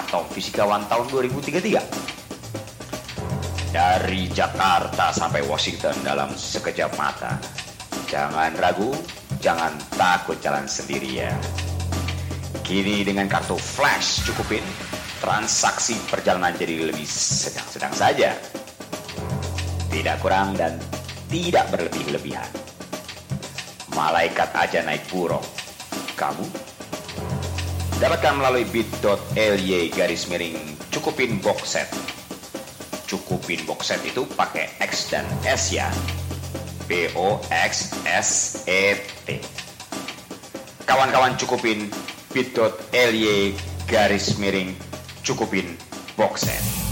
atau Fisikawan tahun 2033. Dari Jakarta sampai Washington dalam sekejap mata. Jangan ragu, jangan takut jalan sendirian. Kini dengan kartu Flash Cukupin, transaksi perjalanan jadi lebih sedang-sedang saja. Tidak kurang dan tidak berlebih-lebihan. Malaikat aja naik burung. Kamu? Dapatkan melalui bit.ly/cukupin box set. Cukupin box set itu pakai X dan S ya. BOXSET. Kawan-kawan Cukupin, bit.ly/cukupin box set.